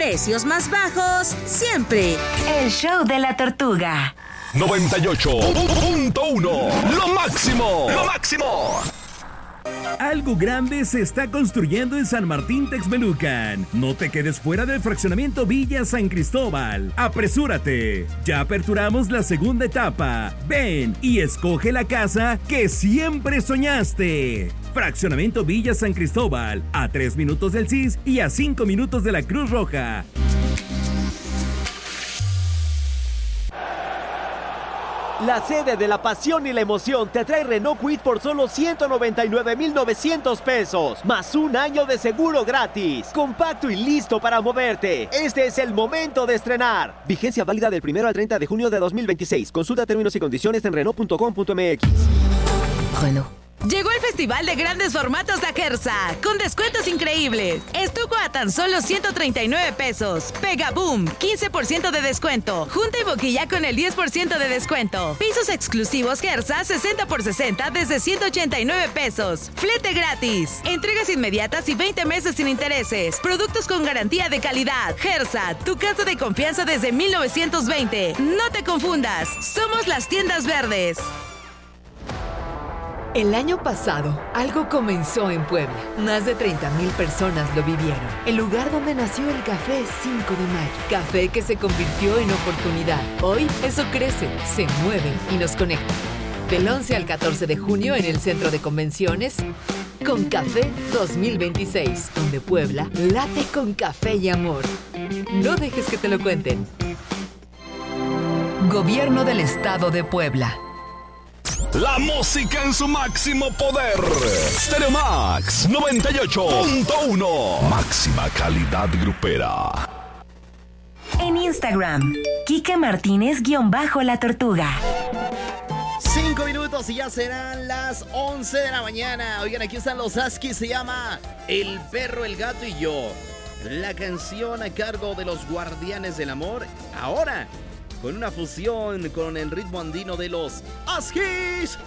Precios más bajos siempre. El show de la tortuga. 98.1. Lo máximo. Lo máximo. Algo grande se está construyendo en San Martín Texmelucan. No te quedes fuera del fraccionamiento Villa San Cristóbal. ¡Apresúrate! Ya aperturamos la segunda etapa. Ven y escoge la casa que siempre soñaste. Fraccionamiento Villa San Cristóbal, a 3 minutos del CIS y a 5 minutos de la Cruz Roja. La sede de la pasión y la emoción te trae Renault Kwid por solo 199,900 pesos, más un año de seguro gratis. Compacto y listo para moverte. Este es el momento de estrenar. Vigencia válida del 1 al 30 de junio de 2026. Consulta términos y condiciones en Renault.com.mx. Renault. Llegó el Festival de Grandes Formatos a Gersa, con descuentos increíbles. Estuco a tan solo 139 pesos. Pega Boom, 15% de descuento. Junta y boquilla con el 10% de descuento. Pisos exclusivos Gersa, 60 por 60 desde 189 pesos. Flete gratis. Entregas inmediatas y 20 meses sin intereses. Productos con garantía de calidad. Gersa, tu casa de confianza desde 1920. No te confundas, somos las tiendas verdes. El año pasado, algo comenzó en Puebla. Más de 30,000 personas lo vivieron. El lugar donde nació el Café 5 de Mayo. Café que se convirtió en oportunidad. Hoy, eso crece, se mueve y nos conecta. Del 11 al 14 de junio en el Centro de Convenciones, Con Café 2026, donde Puebla late con café y amor. No dejes que te lo cuenten. Gobierno del Estado de Puebla. La música en su máximo poder. Stereo Max 98.1. Máxima calidad grupera. En Instagram, Kike Martínez-La Tortuga. 5 minutos y ya serán las 11 de la mañana. Oigan, aquí están los Huskies. Se llama El Perro, el Gato y Yo. La canción a cargo de los Guardianes del Amor. Ahora, con una fusión con el ritmo andino de los Huskies.